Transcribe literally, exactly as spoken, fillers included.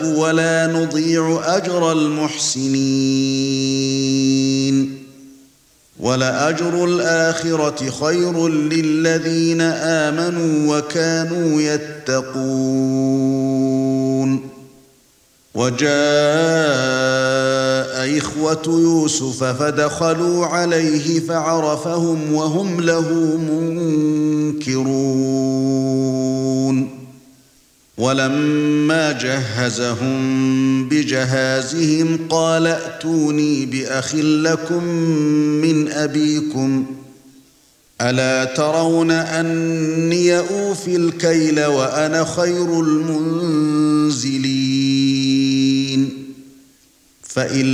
ولا نضيع أجر المحسنين ولأجر الآخرة خير للذين آمنوا وكانوا يتقون وجاء إخوة يوسف فدخلوا عليه فعرفهم وهم له منكرون ولما جهزهم بجهازهم قال ائتوني بأخ لكم من أبيكم ألا ترون أني أوفي الكيل وأنا خير المنزلين فإن